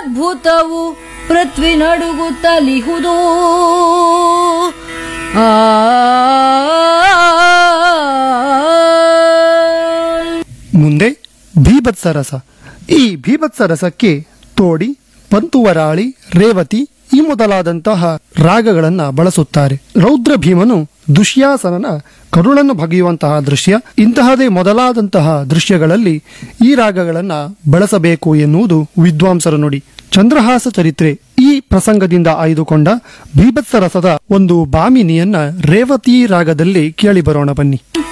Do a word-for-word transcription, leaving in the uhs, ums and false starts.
ಅದ್ಭುತವು ಪೃಥ್ವಿ ನಡುಗುತ್ತಲಿಹುದು. ಆ ಮುಂದೆ ಭೀಭತ್ಸರಸ. ಈ ಭೀಭತ್ಸರಸಕ್ಕೆ ತೋಡಿ, ಪಂತುವರಾಳಿ, ರೇವತಿ ಈ ಮೊದಲಾದಂತಹ ರಾಗಗಳನ್ನ ಬಳಸುತ್ತಾರೆ. ರೌದ್ರ ಭೀಮನು ದುಶ್ಯಾಸನನ ಕರುಳನ್ನು ಬಗೆಯುವಂತಹ ದೃಶ್ಯ, ಇಂತಹದೇ ಮೊದಲಾದಂತಹ ದೃಶ್ಯಗಳಲ್ಲಿ ಈ ರಾಗಗಳನ್ನ ಬಳಸಬೇಕು ಎನ್ನುವುದು ವಿದ್ವಾಂಸರ ನುಡಿ. ಚಂದ್ರಹಾಸ ಚರಿತ್ರೆ ಈ ಪ್ರಸಂಗದಿಂದ ಆಯ್ದುಕೊಂಡ ಭೀಭತ್ಸರಸದ ಒಂದು ಬಾಮಿನಿಯನ್ನ ರೇವತಿ ರಾಗದಲ್ಲಿ ಕೇಳಿ ಬರೋಣ ಬನ್ನಿ.